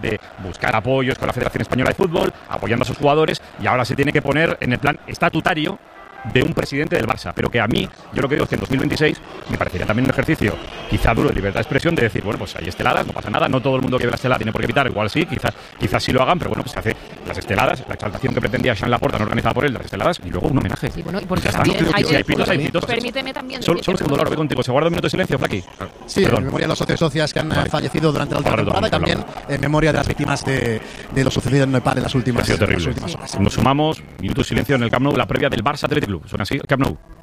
de buscar apoyos con la Federación Española de Fútbol, apoyando a sus jugadores, y ahora se tiene que poner en el plan estatutario de un presidente del Barça, pero que a mí, yo lo que digo es que en 2026 me parecería también un ejercicio quizá duro de libertad de expresión, de decir, bueno, pues hay esteladas, no pasa nada, no todo el mundo que ve la estelada tiene por qué evitar, igual sí, quizás sí lo hagan, pero bueno, pues se hace las esteladas, la exaltación que pretendía Jean Laporta, no organizada por él, las esteladas, y luego un homenaje. Sí, bueno, y porque ya también está, hay pitos. Permíteme también. Solo un segundo, Laura, voy contigo. ¿Se guarda un minuto de silencio, Flaqui? Sí, en memoria de los socios y socias que han fallecido durante la última temporada y también en memoria de las víctimas de lo sucedido en Nepal en las últimas horas. Nos sumamos, minuto de silencio en el Camp Nou, la previa del Barça Athletic Club. ¿Suena así? El Camp Nou.